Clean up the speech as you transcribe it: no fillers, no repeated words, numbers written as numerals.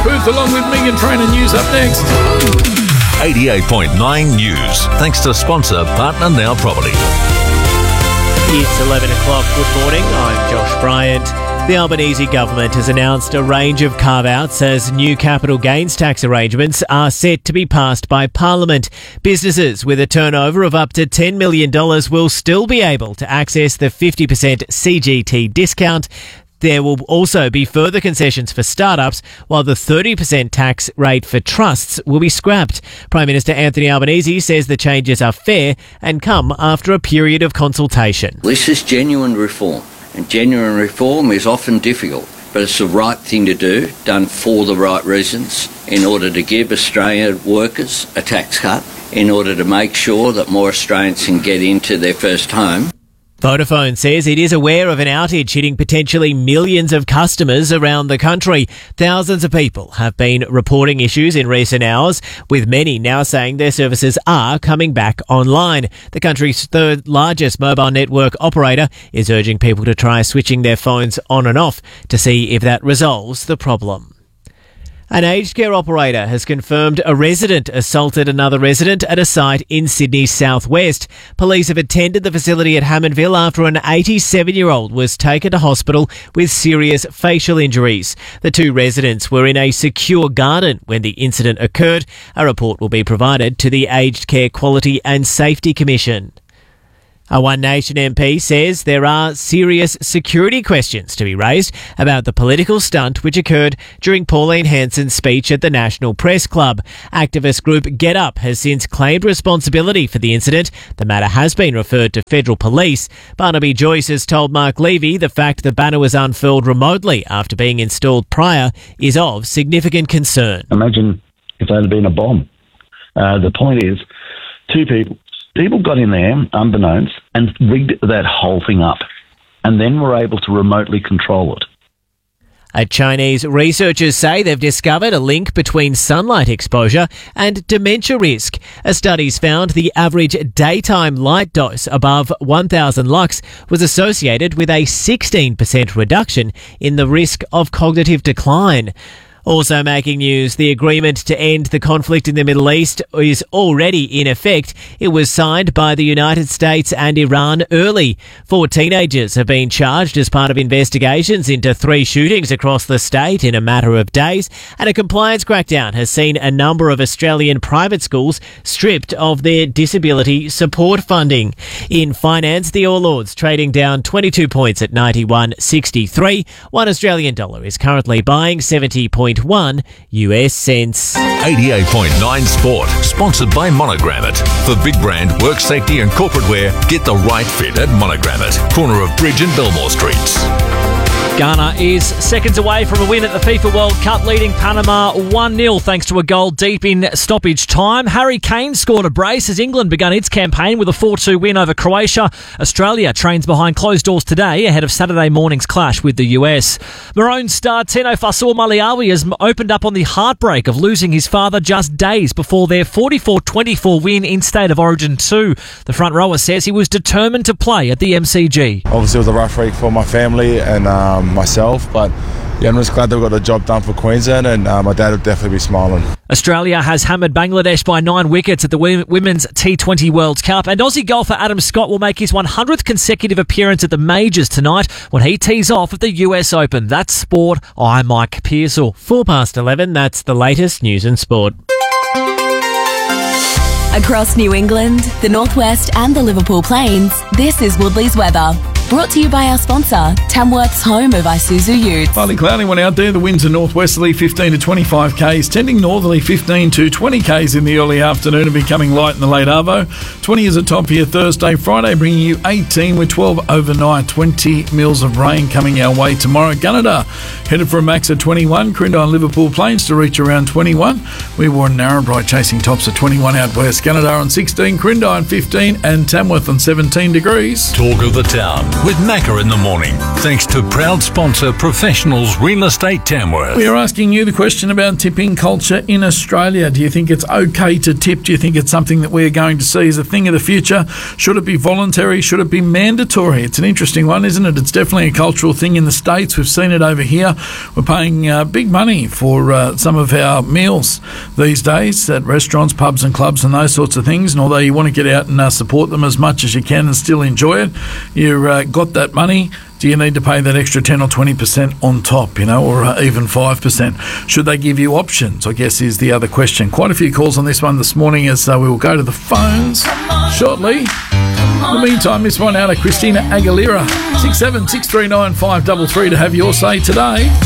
Booth along with Megan Trainor. News up next. 88.9 News. Thanks to sponsor Partner Now Property. It's 11 o'clock. Good morning. I'm Josh Bryant. The Albanese government has announced a range of carve-outs as new capital gains tax arrangements are set to be passed by Parliament. Businesses with a turnover of up to $10 million will still be able to access the 50% CGT discount. There will also be further concessions for startups, while the 30% tax rate for trusts will be scrapped. Prime Minister Anthony Albanese says the changes are fair and come after a period of consultation. This is genuine reform, and genuine reform is often difficult, but it's the right thing to do, done for the right reasons, in order to give Australian workers a tax cut, in order to make sure that more Australians can get into their first home. Vodafone says it is aware of an outage hitting potentially millions of customers around the country. Thousands of people have been reporting issues in recent hours, with many now saying their services are coming back online. The country's third largest mobile network operator is urging people to try switching their phones on and off to see if that resolves the problem. An aged care operator has confirmed a resident assaulted another resident at a site in Sydney's southwest. Police have attended the facility at Hammondville after an 87-year-old was taken to hospital with serious facial injuries. The two residents were in a secure garden when the incident occurred. A report will be provided to the Aged Care Quality and Safety Commission. A One Nation MP says there are serious security questions to be raised about the political stunt which occurred during Pauline Hanson's speech at the National Press Club. Activist group Get Up has since claimed responsibility for the incident. The matter has been referred to federal police. Barnaby Joyce has told Mark Levy the fact the banner was unfurled remotely after being installed prior is of significant concern. Imagine if there had been a bomb. The point is, two people got in there, unbeknownst, and rigged that whole thing up, and then were able to remotely control it. Chinese researchers say they've discovered a link between sunlight exposure and dementia risk. A study's found the average daytime light dose above 1,000 lux was associated with a 16% reduction in the risk of cognitive decline. Also making news, the agreement to end the conflict in the Middle East is already in effect. It was signed by the United States and Iran early. 4 teenagers have been charged as part of investigations into 3 shootings across the state in a matter of days, and a compliance crackdown has seen a number of Australian private schools stripped of their disability support funding. In finance, the All Ords trading down 22 points at 91.63. $1 Australian dollar is currently buying 70.1 US cents. 88.9 Sport, sponsored by Monogram It. For big brand, work safety and corporate wear, get the right fit at Monogram It. Corner of Bridge and Belmore Streets. Ghana is seconds away from a win at the FIFA World Cup, leading Panama 1-0 thanks to a goal deep in stoppage time. Harry Kane scored a brace as England begun its campaign with a 4-2 win over Croatia. Australia trains behind closed doors today ahead of Saturday morning's clash with the US. Maroon star Tino Fasua Maliawi has opened up on the heartbreak of losing his father just days before their 44-24 win in State of Origin 2. The front rower says he was determined to play at the MCG. Obviously it was a rough week for my family and myself, but yeah, I'm just glad they got the job done for Queensland, and my dad will definitely be smiling. Australia has hammered Bangladesh by 9 wickets at the Women's T20 World Cup, and Aussie golfer Adam Scott will make his 100th consecutive appearance at the majors tonight when he tees off at the US Open. That's sport. I'm Mike Pearsall. 11, that's the latest news and sport. Across New England, the Northwest and the Liverpool Plains, this is Woodley's weather. Brought to you by our sponsor, Tamworth's home of Isuzu Utes. Partly cloudy one out there. The winds are northwesterly 15 to 25 k's, tending northerly 15 to 20 k's in the early afternoon and becoming light in the late arvo. 20 is a top here Thursday. Friday bringing you 18 with 12 overnight. 20 mils of rain coming our way tomorrow. Gunnedah headed for a max of 21. Crindon and Liverpool Plains to reach around 21. We were in Narrabri chasing tops at 21 out west. Gunnedah on 16, Crindon 15 and Tamworth on 17 degrees. Talk of the town with Macca in the morning. Thanks to proud sponsor Professionals Real Estate Tamworth. We are asking you the question about tipping culture in Australia. Do you think it's okay to tip? Do you think it's something that we're going to see as a thing of the future? Should it be voluntary? Should it be mandatory? It's an interesting one, isn't it? It's definitely a cultural thing in the States. We've seen it over here. We're paying big money for some of our meals these days at restaurants, pubs and clubs and those sorts of things. And although you want to get out and support them as much as you can and still enjoy it, you've got that money. Do you need to pay that extra 10 or 20% on top, or even 5%? Should they give you options, I guess, is the other question. Quite a few calls on this one this morning as we will go to the phones shortly. In the meantime, this one out of Christina Aguilera, 67639533 to have your say today.